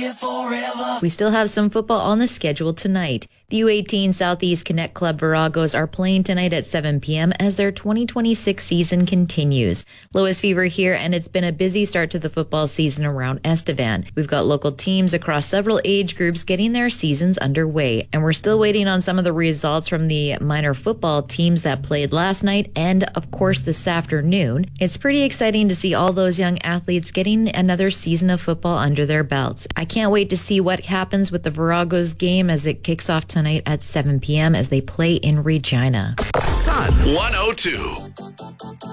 We still have some football on the schedule tonight. The U18 Southeast Connect Club Viragos are playing tonight at 7 p.m. as their 2026 season continues. Lois Fever here, and it's been a busy start to the football season around Estevan. We've got local teams across several age groups getting their seasons underway, and we're still waiting on some of the results from the minor football teams that played last night and, of course, this afternoon. It's pretty exciting to see all those young athletes getting another season of football under their belts. I can't wait to see what happens with the Viragos game as it kicks off tonight at 7 p.m. as they play in Regina. Sun 102.